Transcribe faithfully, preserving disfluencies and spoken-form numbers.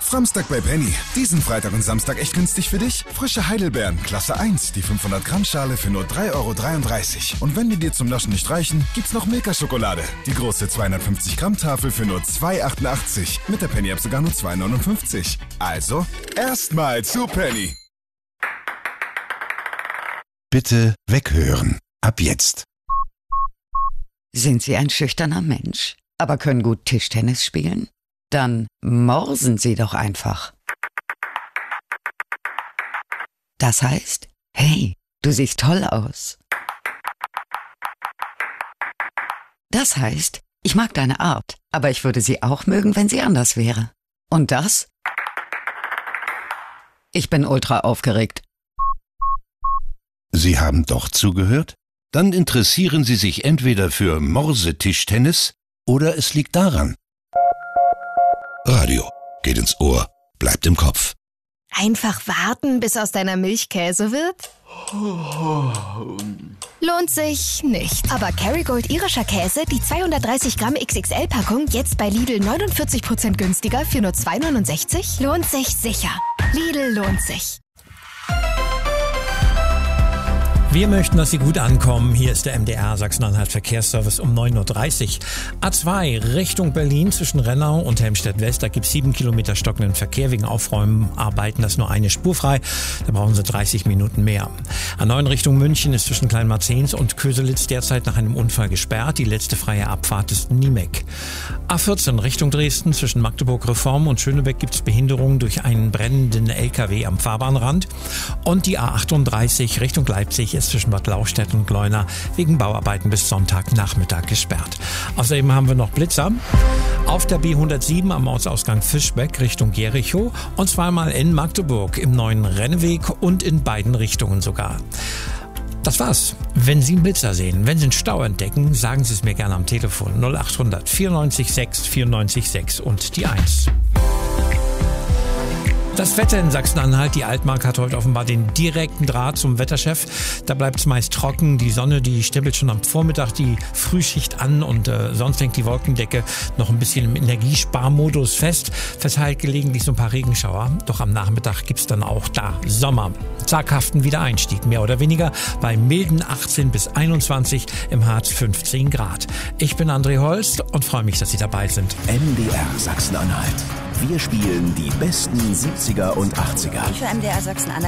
Framstag bei Penny. Diesen Freitag und Samstag echt günstig für dich. Frische Heidelbeeren, Klasse eins, die fünfhundert Gramm Schale für nur drei Euro dreiunddreißig. Und wenn die dir zum Naschen nicht reichen, gibt's noch Milka-Schokolade. Die große zweihundertfünfzig Gramm Tafel für nur zwei Euro achtundachtzig. Mit der Penny-App sogar nur zwei Euro neunundfünfzig. Also, erstmal zu Penny. Bitte weghören. Ab jetzt. Sind Sie ein schüchterner Mensch, aber können gut Tischtennis spielen? Dann morsen Sie doch einfach. Das heißt, hey, du siehst toll aus. Das heißt, ich mag deine Art, aber ich würde sie auch mögen, wenn sie anders wäre. Und das? Ich bin ultra aufgeregt. Sie haben doch zugehört? Dann interessieren Sie sich entweder für Morsetischtennis oder es liegt daran. Radio geht ins Ohr, bleibt im Kopf. Einfach warten, bis aus deiner Milch Käse wird? Lohnt sich nicht. Aber Kerrygold irischer Käse, die zweihundertdreißig Gramm X X L-Packung, jetzt bei Lidl neunundvierzig Prozent günstiger für nur zwei Euro neunundsechzig? Lohnt sich sicher. Lidl lohnt sich. Wir möchten, dass Sie gut ankommen. Hier ist der M D R Sachsen-Anhalt Verkehrsservice um neun Uhr dreißig. A zwei Richtung Berlin zwischen Rennau und Helmstedt-West. Da gibt es sieben Kilometer stockenden Verkehr. Wegen Aufräumenarbeiten das nur eine Spur frei. Da brauchen Sie dreißig Minuten mehr. A neun Richtung München ist zwischen Kleinmarzens und Köselitz derzeit nach einem Unfall gesperrt. Die letzte freie Abfahrt ist Niemek. A vierzehn Richtung Dresden zwischen Magdeburg-Reform und Schönebeck gibt es Behinderungen durch einen brennenden L K W am Fahrbahnrand. Und die A achtunddreißig Richtung Leipzig ist zwischen Bad Lauchstädt und Leuna wegen Bauarbeiten bis Sonntagnachmittag gesperrt. Außerdem haben wir noch Blitzer auf der B hundertsieben am Ortsausgang Fischbeck Richtung Jericho und zweimal in Magdeburg im neuen Renneweg und in beiden Richtungen sogar. Das war's. Wenn Sie einen Blitzer sehen, wenn Sie einen Stau entdecken, sagen Sie es mir gerne am Telefon null achthundert vierundneunzig sechs vierundneunzig sechs und die eins. Das Wetter in Sachsen-Anhalt, die Altmark hat heute offenbar den direkten Draht zum Wetterchef. Da bleibt es meist trocken, die Sonne, die stempelt schon am Vormittag die Frühschicht an und äh, sonst hängt die Wolkendecke noch ein bisschen im Energiesparmodus fest. Verteilt gelegentlich so ein paar Regenschauer, doch am Nachmittag gibt's dann auch da Sommer. Zaghaften Wiedereinstieg, mehr oder weniger, bei milden achtzehn bis einundzwanzig, im Harz fünfzehn Grad. Ich bin André Holst und freue mich, dass Sie dabei sind. M D R Sachsen-Anhalt. Wir spielen die besten siebziger und achtziger. Für M D R Sachsen-Anhalt